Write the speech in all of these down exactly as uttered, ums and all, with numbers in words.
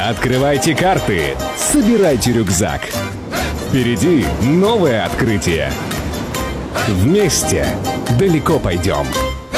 Открывайте карты, собирайте рюкзак. Впереди новое открытие. Вместе далеко пойдем.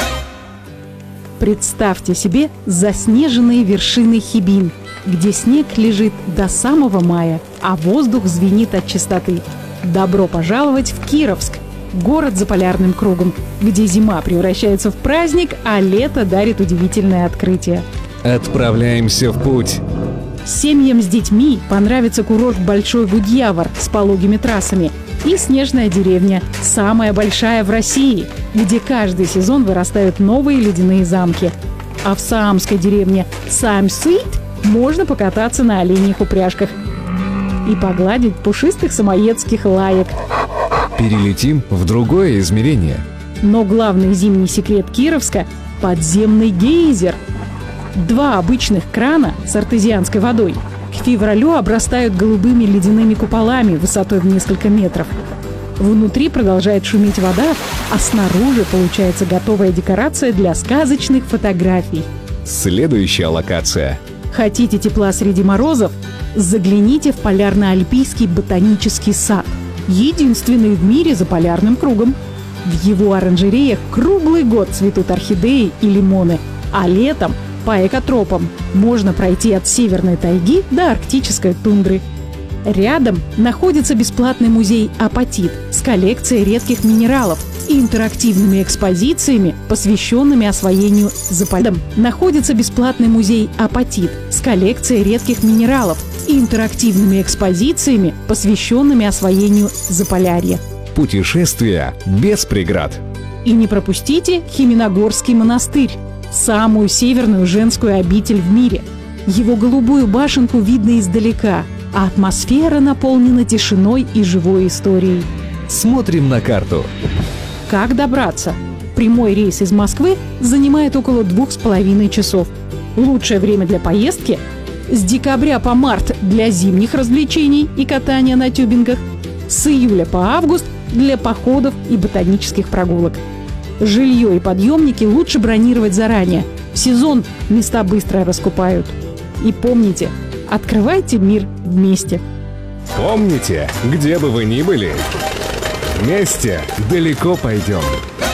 Представьте себе заснеженные вершины Хибин, где снег лежит до самого мая, а воздух звенит от чистоты. Добро пожаловать в Кировск, город за полярным кругом, где зима превращается в праздник, а лето дарит удивительное открытие. Отправляемся в путь. Семьям с детьми понравится курорт Большой Гудьявор с пологими трассами и снежная деревня, самая большая в России, где каждый сезон вырастают новые ледяные замки. А в саамской деревне Саамсуит можно покататься на оленьих упряжках и погладить пушистых самоедских лаек. Перелетим в другое измерение. Но главный зимний секрет Кировска – подземный гейзер. Два обычных крана с артезианской водой к февралю обрастают голубыми ледяными куполами высотой в несколько метров. Внутри продолжает шуметь вода, а снаружи получается готовая декорация для сказочных фотографий. Следующая локация. Хотите тепла среди морозов? Загляните в Полярно-Альпийский ботанический сад. Единственный в мире за полярным кругом. В его оранжереях круглый год цветут орхидеи и лимоны, а летом по экотропам можно пройти от северной тайги до арктической тундры. Рядом находится бесплатный музей «Апатит» с коллекцией редких минералов и интерактивными экспозициями, посвященными освоению Заполярья. Находится бесплатный музей «Апатит» с коллекцией редких минералов и интерактивными экспозициями, посвященными освоению Заполярья. Путешествие без преград. И не пропустите Хименогорский монастырь, самую северную женскую обитель в мире. Его голубую башенку видно издалека, а атмосфера наполнена тишиной и живой историей. Смотрим на карту. Как добраться? Прямой рейс из Москвы занимает около двух с половиной часов. Лучшее время для поездки – с декабря по март для зимних развлечений и катания на тюбингах, с июля по август для походов и ботанических прогулок. Жилье и подъемники лучше бронировать заранее. В сезон места быстро раскупают. И помните, открывайте мир вместе. Помните, где бы вы ни были, вместе далеко пойдем.